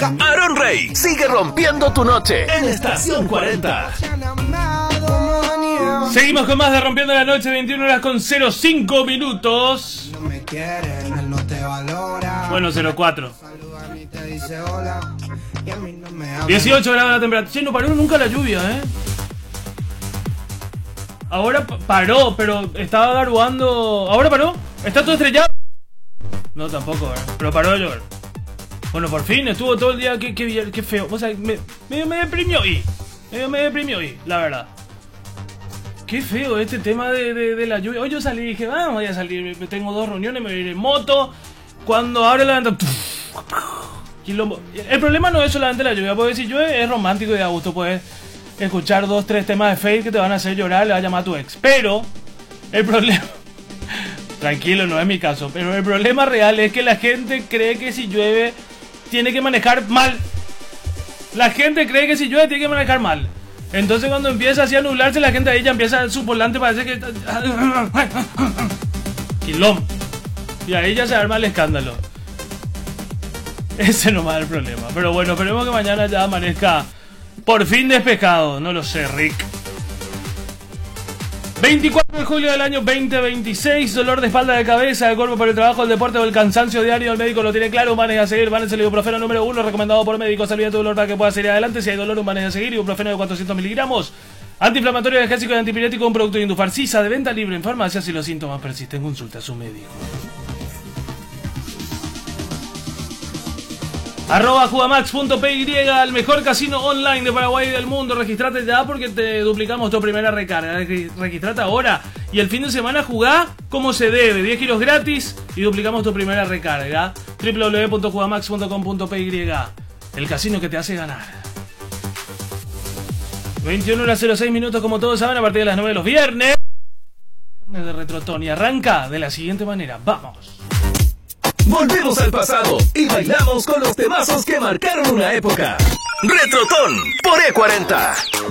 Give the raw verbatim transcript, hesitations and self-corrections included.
Aaron, Aaron Rey sigue rompiendo tu noche en Estación cuarenta. Seguimos con más de Rompiendo la Noche, veintiuna horas con cero cinco minutos. Bueno, cero cuatro. dieciocho grados la temperatura. Che, no paró nunca la lluvia, ¿eh? Ahora paró, pero estaba garuando. ¿Ahora paró? ¿Está todo estrellado? No, tampoco, ¿eh? Pero paró de llover. Bueno, por fin, estuvo todo el día. Qué, qué, qué feo. O sea, me, me, me deprimió hoy. Me, me deprimió hoy, la verdad. Qué feo este tema de, de, de la lluvia. Hoy yo salí y dije, ah, voy a salir. Tengo dos reuniones, me voy a ir en moto. Cuando abre la ventana. Quilombo. El problema no es solamente la lluvia, porque si llueve es romántico y da gusto. Puedes escuchar dos, tres temas de Fade que te van a hacer llorar, le va a llamar a tu ex. Pero el problema. Tranquilo, no es mi caso. Pero el problema real es que la gente cree que si llueve tiene que manejar mal. La gente cree que si llueve tiene que manejar mal. Entonces cuando empieza así a nublarse, la gente ahí ya empieza, su volante parece que... Quilombo. Y ahí ya se arma el escándalo. Ese no va a ser el problema. Pero bueno, esperemos que mañana ya amanezca por fin despejado. No lo sé, Rick. veinticuatro de julio del año veinte veintiséis. Dolor de espalda, de cabeza, de cuerpo por el trabajo, el deporte o el cansancio diario. El médico lo tiene claro. Humanes a seguir. Humanes el ibuprofeno número uno recomendado por médicos. Olvida tu dolor para que puedas seguir adelante. Si hay dolor, Humanes a seguir. Ibuprofeno de cuatrocientos miligramos. Antiinflamatorio, analgésico y antipirético. Un producto de Indufarcisa de venta libre en farmacias. Si los síntomas persisten, consulta a su médico. Arroba Jugamax punto p y, el mejor casino online de Paraguay y del mundo. Registrate ya porque te duplicamos tu primera recarga. Registrate ahora y el fin de semana jugá como se debe. diez kilos gratis y duplicamos tu primera recarga. doble u doble u doble u punto jugamax punto com punto p y, el casino que te hace ganar. veintiuna horas cero seis minutos, como todos saben, a partir de las nueve de los viernes. Viernes de Retrotón y arranca de la siguiente manera. ¡Vamos! Volvemos al pasado y bailamos con los temazos que marcaron una época. Retrotón por E cuarenta.